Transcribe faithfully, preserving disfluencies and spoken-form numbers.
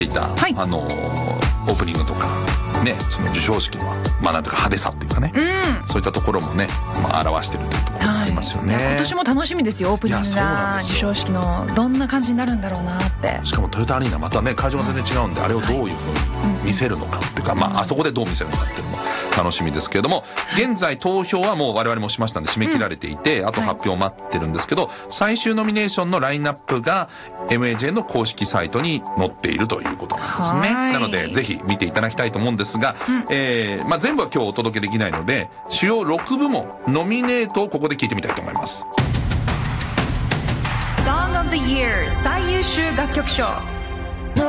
いた、はい、あのオープニングとかね、その授賞式のまあなんとか派手さっていうかね、うん、そういったところもね、まあ、表してるというところがありますよね、 はい、今年も楽しみですよ。オープニングが授賞式のどんな感じになるんだろうなって。 しかもトヨタアリーナまたね会場が全然違うんで、あれをどういうふうに見せるのかっていうか、まああそこでどう見せるのかっていうのも楽しみですけれども、現在投票はもう我々もしましたんで締め切られていて、うん、あと発表を待ってるんですけど、はい、最終ノミネーションのラインナップが エムエージェー の公式サイトに載っているということなんですね。なのでぜひ見ていただきたいと思うんですが、うん、えーまあ、全部は今日お届けできないので主要ろく部門ノミネートをここで聞いてみたいと思います。 Song of the Year 最優秀楽曲賞。